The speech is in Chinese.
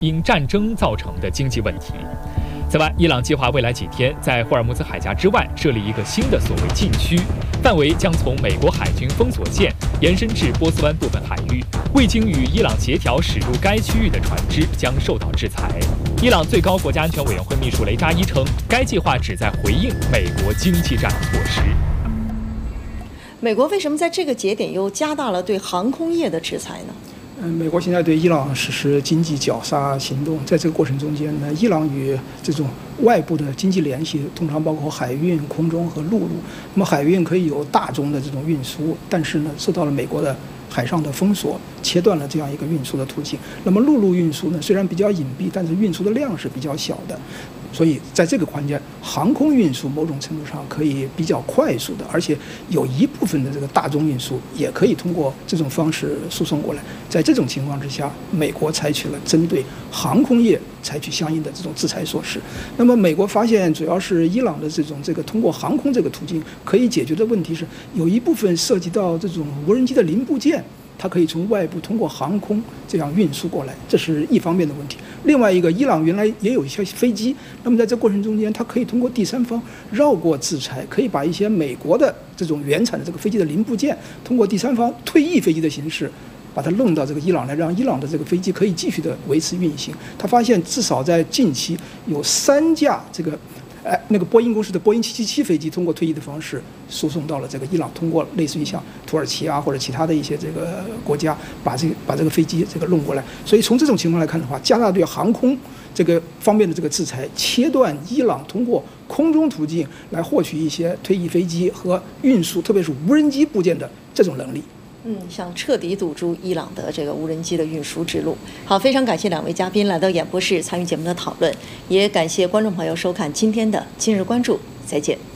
因战争造成的经济问题。此外，伊朗计划未来几天在霍尔木兹海峡之外设立一个新的所谓禁区，范围将从美国海军封锁线延伸至波斯湾部分海域。未经与伊朗协调驶入该区域的船只将受到制裁。伊朗最高国家安全委员会秘书雷扎伊称，该计划旨在回应美国经济战措施。 美国为什么在这个节点又加大了对航空业的制裁呢？ 美国现在对伊朗实施经济绞杀行动，在这个过程中间呢，伊朗与这种外部的经济联系通常包括海运、空中和陆路。那么海运可以有大宗的这种运输，但是呢，受到了美国的海上的封锁，切断了这样一个运输的途径。那么陆路运输呢，虽然比较隐蔽，但是运输的量是比较小的。所以在这个环节，航空运输某种程度上可以比较快速的，而且有一部分的这个大宗运输也可以通过这种方式输送过来。在这种情况之下，美国采取了针对航空业采取相应的这种制裁措施。那么美国发现，主要是伊朗的这个通过航空这个途径可以解决的问题是，有一部分涉及到这种无人机的零部件。它可以从外部通过航空这样运输过来，这是一方面的问题。另外一个，伊朗原来也有一些飞机，那么在这过程中间，它可以通过第三方绕过制裁，可以把一些美国的这种原产的这个飞机的零部件，通过第三方退役飞机的形式，把它弄到这个伊朗来，让伊朗的这个飞机可以继续的维持运行。他发现至少在近期有3架这个。那个波音公司的波音777飞机通过退役的方式输送到了这个伊朗，通过类似于像土耳其啊或者其他的一些这个国家把这个飞机这个弄过来。所以从这种情况来看的话，加大对航空这个方面的这个制裁，切断伊朗通过空中途径来获取一些退役飞机和运输，特别是无人机部件的这种能力。 想彻底堵住伊朗的这个无人机的运输之路。好，非常感谢2位嘉宾来到演播室参与节目的讨论，也感谢观众朋友收看今天的今日关注，再见。